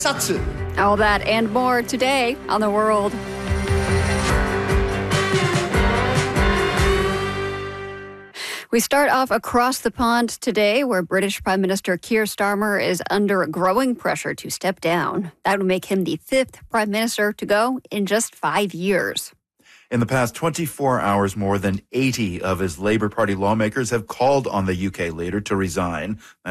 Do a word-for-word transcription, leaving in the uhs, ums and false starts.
Satsu. All that and more today on The World. We start off across the pond today, where British Prime Minister Keir Starmer is under growing pressure to step down. That would make him the fifth Prime Minister to go in just five years. In the past twenty-four hours, more than eighty of his Labour Party lawmakers have called on the U K leader to resign.